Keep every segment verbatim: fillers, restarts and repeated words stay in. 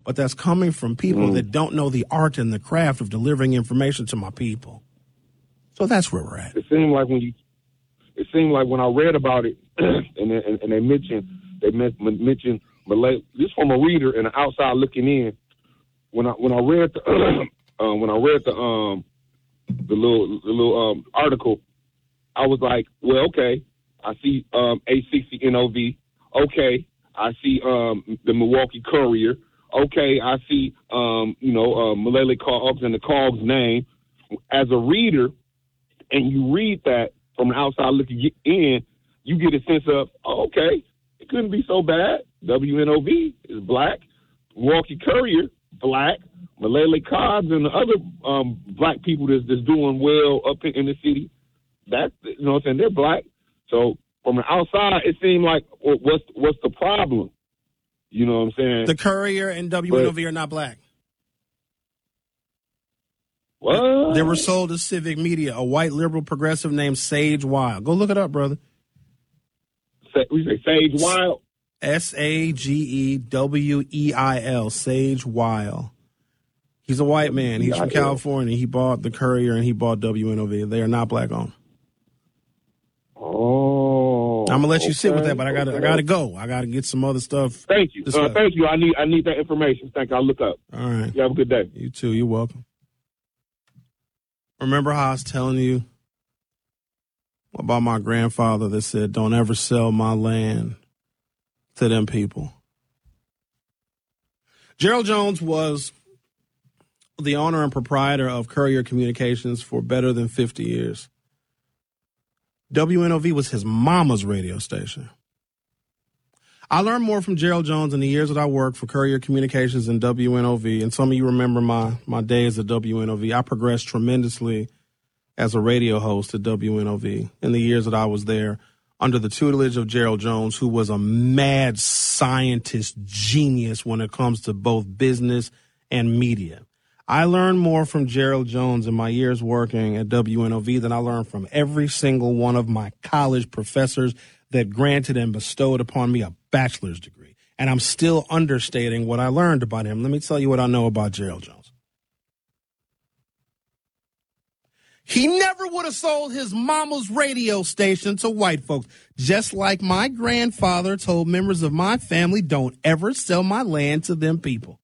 but that's coming from people mm. that don't know the art and the craft of delivering information to my people. So that's where we're at. It seemed like when you, it seemed like when I read about it, and, and and they mentioned they mentioned Malay, this from a reader and an outside looking in. When I when I read the uh, when I read the um the little the little um article, I was like, well, okay, I see um A sixty N O V, okay, I see um the Milwaukee Courier, okay, I see um you know uh, Malele Cogs and the Cogs name. As a reader, and you read that from the outside looking in, you get a sense of, oh, okay, it couldn't be so bad. W N O V is black, Milwaukee Courier black, Malele Cogs and the other um, black people that's, that's doing well up in, in the city, that, you know what I'm saying, they're black. So from the outside, it seemed like, well, what's what's the problem? You know what I'm saying? The Courier and W N O V but, are not black. What? They were sold to Civic Media, a white liberal progressive named Sage Wild. Go look it up, brother. Say, we say Sage Wild? S A G E W E I L, Sage Wild. He's a white man. He's from California. He bought the Courier and he bought W N O V. They are not black owned. Oh, I'm gonna let you okay, sit with that, but I gotta, okay. I gotta go. I gotta get some other stuff. Thank you. Uh, thank you. I need, I need that information. Thank you. I'll look up. All right. You have a good day. You too. You're welcome. Remember how I was telling you about my grandfather that said, "Don't ever sell my land to them people." Gerald Jones was the owner and proprietor of Courier Communications for better than fifty years. W N O V was his mama's radio station. I learned more from Gerald Jones in the years that I worked for Courier Communications and W N O V, and some of you remember my, my days at W N O V. I progressed tremendously as a radio host at W N O V in the years that I was there under the tutelage of Gerald Jones, who was a mad scientist genius when it comes to both business and media. I learned more from Gerald Jones in my years working at W N O V than I learned from every single one of my college professors that granted and bestowed upon me a bachelor's degree. And I'm still understating what I learned about him. Let me tell you what I know about Gerald Jones. He never would have sold his mama's radio station to white folks, just like my grandfather told members of my family, don't ever sell my land to them people.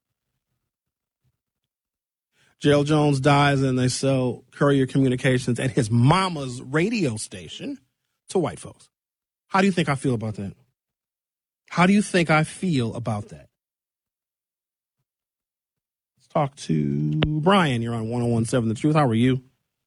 Gerald Jones dies and they sell Courier Communications and his mama's radio station to white folks. How do you think I feel about that? How do you think I feel about that? Let's talk to Brian. You're on one oh one point seven The Truth. How are you?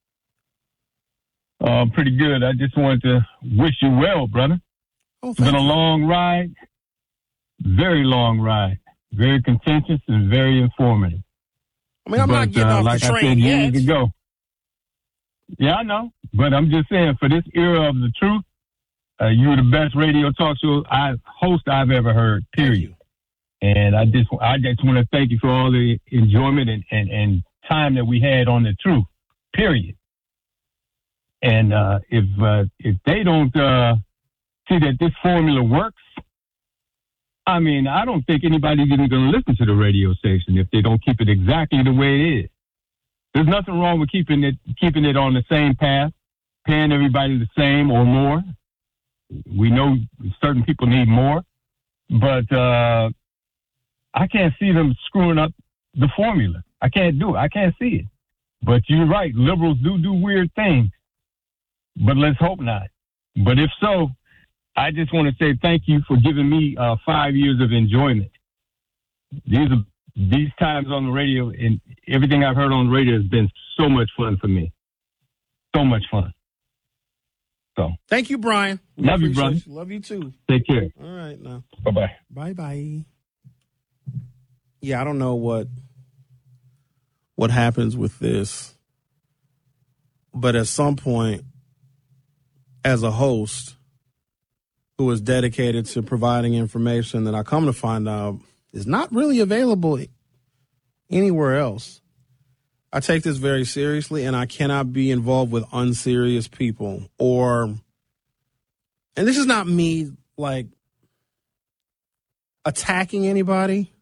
Uh, pretty good. I just wanted to wish you well, brother. Oh, it's been a you. long ride, very long ride, very contentious and very informative. I mean, I'm but, not getting uh, off like the train I said yet. years ago. Yeah, I know. But I'm just saying, for this era of the truth, uh, you were the best radio talk show I, host I've ever heard, period. And I just I just want to thank you for all the enjoyment and, and, and time that we had on the truth, period. And uh, if uh, if they don't uh, see that this formula works, I mean, I don't think anybody's even going to listen to the radio station if they don't keep it exactly the way it is. There's nothing wrong with keeping it keeping it on the same path, paying everybody the same or more. We know certain people need more, but uh, I can't see them screwing up the formula. I can't do it. I can't see it. But you're right. Liberals do do weird things, but let's hope not. But if so, I just want to say thank you for giving me uh, five years of enjoyment. These are, these times on the radio and everything I've heard on the radio has been so much fun for me. So much fun. So thank you, Brian. We love you, brother. You. Love you too. Take care. All right, now. Bye-bye. Bye-bye. Yeah, I don't know what what happens with this, but at some point, as a host who is dedicated to providing information that I come to find out is not really available anywhere else, I take this very seriously, and I cannot be involved with unserious people or, and this is not me like attacking anybody,